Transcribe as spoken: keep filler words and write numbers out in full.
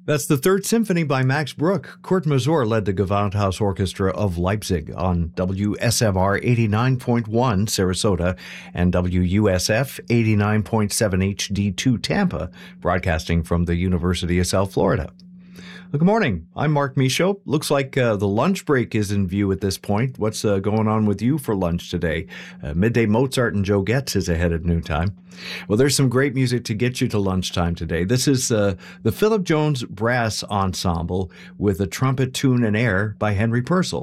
That's the Third Symphony by Max Bruch. Kurt Masur led the Gewandhaus Orchestra of Leipzig on W S M R eighty-nine point one Sarasota and W U S F eighty-nine point seven H D two Tampa, broadcasting from the University of South Florida. Good morning. I'm Mark Michaud. Looks like uh, the lunch break is in view at this point. What's uh, going on with you for lunch today? Uh, Midday Mozart and Joe Getz is ahead at noontime. Well, there's some great music to get you to lunchtime today. This is uh, the Philip Jones Brass Ensemble with a trumpet tune and air by Henry Purcell.